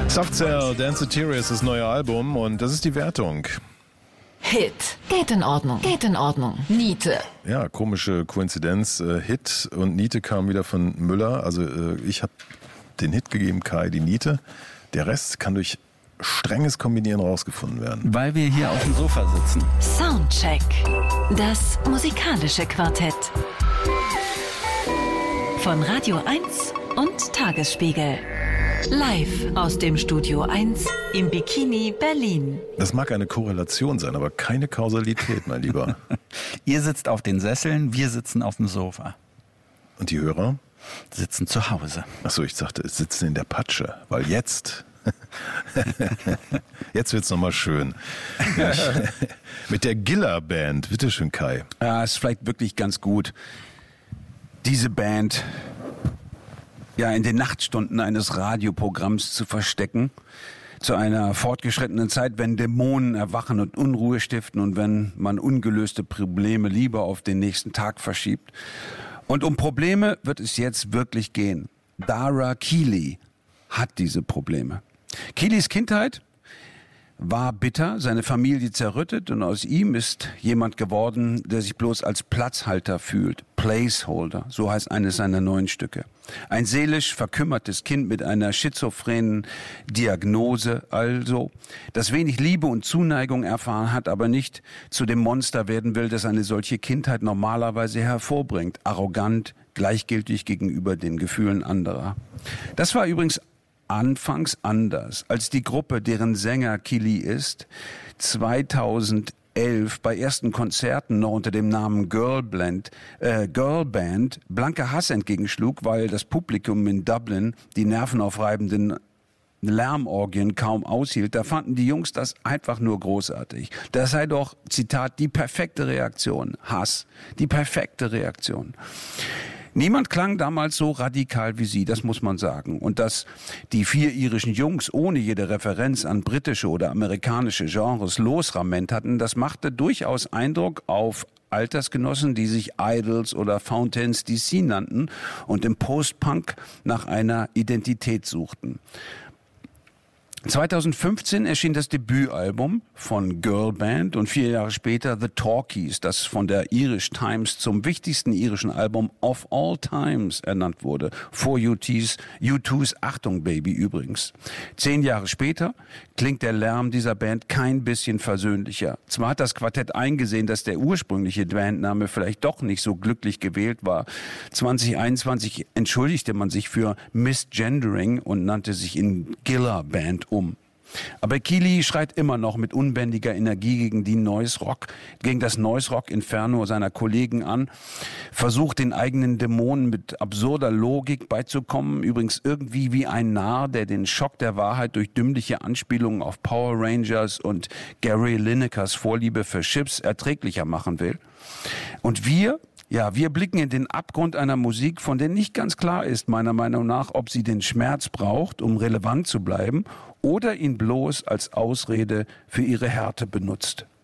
Soft Cell, Dance Interiors, das neue Album und das ist die Wertung. Hit. Geht in Ordnung. Geht in Ordnung. Niete. Ja, komische Koinzidenz. Hit und Niete kamen wieder von Müller. Also ich habe den Hit gegeben, Kai die Niete. Der Rest kann durch strenges Kombinieren rausgefunden werden. Weil wir hier auf dem Sofa sitzen. Soundcheck. Das musikalische Quartett. Von Radio 1 und Tagesspiegel. Live aus dem Studio 1 im Bikini Berlin. Das mag eine Korrelation sein, aber keine Kausalität, mein Lieber. Ihr sitzt auf den Sesseln, wir sitzen auf dem Sofa. Und die Hörer? Sitzen zu Hause. Achso, ich dachte, sitzen in der Patsche, weil jetzt wird's nochmal schön. Ja, mit der Giller Band, bitteschön Kai. Ja, ist vielleicht wirklich ganz gut, diese Band ja in den Nachtstunden eines Radioprogramms zu verstecken. Zu einer fortgeschrittenen Zeit, wenn Dämonen erwachen und Unruhe stiften und wenn man ungelöste Probleme lieber auf den nächsten Tag verschiebt. Und um Probleme wird es jetzt wirklich gehen. Dara Keeley hat diese Probleme. Keeleys Kindheit war bitter, seine Familie zerrüttet und aus ihm ist jemand geworden, der sich bloß als Platzhalter fühlt. Placeholder, so heißt eines seiner neuen Stücke. Ein seelisch verkümmertes Kind mit einer schizophrenen Diagnose, also, das wenig Liebe und Zuneigung erfahren hat, aber nicht zu dem Monster werden will, das eine solche Kindheit normalerweise hervorbringt. Arrogant, gleichgültig gegenüber den Gefühlen anderer. Das war übrigens anfangs anders, als die Gruppe, deren Sänger Keeley ist, 2011 bei ersten Konzerten noch unter dem Namen Girlband blanker Hass entgegenschlug, weil das Publikum in Dublin die nervenaufreibenden Lärmorgien kaum aushielt. Da fanden die Jungs das einfach nur großartig. Das sei doch, Zitat, die perfekte Reaktion. Hass, die perfekte Reaktion. Niemand klang damals so radikal wie sie, das muss man sagen. Und dass die 4 irischen Jungs ohne jede Referenz an britische oder amerikanische Genres losramment hatten, das machte durchaus Eindruck auf Altersgenossen, die sich Idols oder Fountains DC nannten und im Post-Punk nach einer Identität suchten. 2015 erschien das Debütalbum von Girlband und 4 Jahre später The Talkies, das von der Irish Times zum wichtigsten irischen Album of all times ernannt wurde. Vor U2's Achtung Baby übrigens. 10 Jahre später klingt der Lärm dieser Band kein bisschen versöhnlicher. Zwar hat das Quartett eingesehen, dass der ursprüngliche Bandname vielleicht doch nicht so glücklich gewählt war. 2021 entschuldigte man sich für Misgendering und nannte sich in Giller Band um. Aber Keeley schreit immer noch mit unbändiger Energie gegen das Noise Rock Inferno seiner Kollegen an, versucht den eigenen Dämonen mit absurder Logik beizukommen, übrigens irgendwie wie ein Narr, der den Schock der Wahrheit durch dümmliche Anspielungen auf Power Rangers und Gary Linekers Vorliebe für Chips erträglicher machen will. Und wir blicken in den Abgrund einer Musik, von der nicht ganz klar ist, meiner Meinung nach, ob sie den Schmerz braucht, um relevant zu bleiben, oder ihn bloß als Ausrede für ihre Härte benutzt.